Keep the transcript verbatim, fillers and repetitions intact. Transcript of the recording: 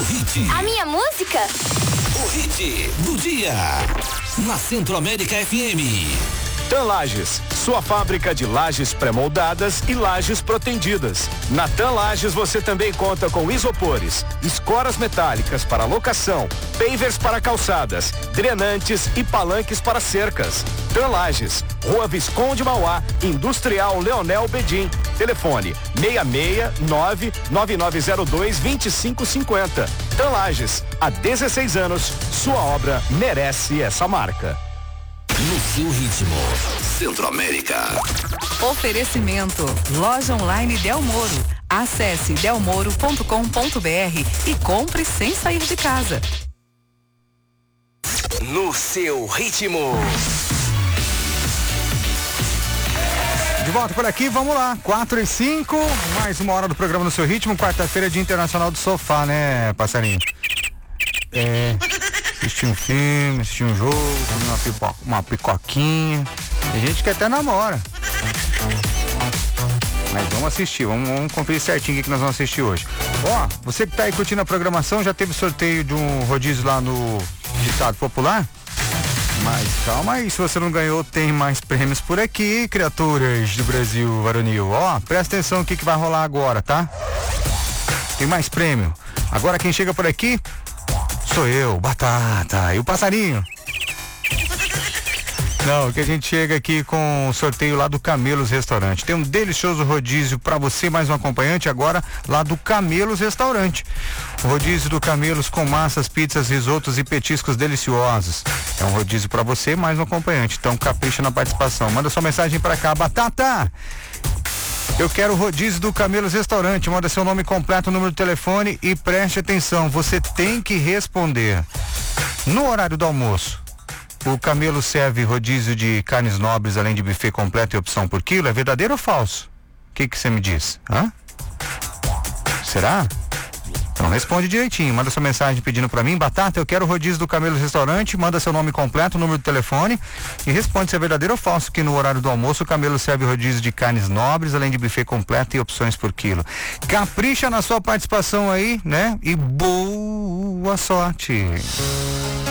hit. A minha música? O hit do dia. Na Centro-América F M. Tan Lages, sua fábrica de lajes pré-moldadas e lajes protendidas. Na Tan Lages você também conta com isopores, escoras metálicas para locação, pavers para calçadas, drenantes e palanques para cercas. Tan Lages, Rua Visconde Mauá, Industrial Leonel Bedim. Telefone seis seis nove nove nove zero dois dois cinco cinco zero. Tan Lages, há dezesseis anos, sua obra merece essa marca. No seu ritmo, Centro-América. Oferecimento, loja online Del Moro. Acesse delmoro ponto com ponto br e compre sem sair de casa. No seu ritmo. De volta por aqui, vamos lá, quatro e cinco, mais uma hora do programa No Seu Ritmo, quarta-feira, Dia Internacional do Sofá, né, passarinho? É, assistir um filme, assistir um jogo, comer uma, pipo, uma picoquinha, tem gente que até namora. Mas vamos assistir, vamos, vamos conferir certinho o que nós vamos assistir hoje. Ó, você que tá aí curtindo a programação, já teve sorteio de um rodízio lá no Ditado Popular? Mas calma aí, se você não ganhou, tem mais prêmios por aqui, criaturas do Brasil varonil. Ó, presta atenção no que, que vai rolar agora, tá? Tem mais prêmio. Agora quem chega por aqui sou eu, Batata, e o passarinho. Não, que a gente chega aqui com o sorteio lá do Camelos Restaurante. Tem um delicioso rodízio para você, mais um acompanhante agora lá do Camelos Restaurante. O rodízio do Camelos com massas, pizzas, risotos e petiscos deliciosos. É um rodízio para você, mais um acompanhante. Então capricha na participação. Manda sua mensagem para cá, Batata. Eu quero o rodízio do Camelos Restaurante. Manda seu nome completo, número de telefone e preste atenção. Você tem que responder no horário do almoço. O Camelo serve rodízio de carnes nobres, além de buffet completo e opção por quilo. É verdadeiro ou falso? O que que você me diz? Hã? Será? Então responde direitinho. Manda sua mensagem pedindo pra mim, Batata, eu quero o rodízio do Camelo Restaurante. Manda seu nome completo, número de telefone e responde se é verdadeiro ou falso que no horário do almoço o Camelo serve rodízio de carnes nobres, além de buffet completo e opções por quilo. Capricha na sua participação aí, né? E boa sorte.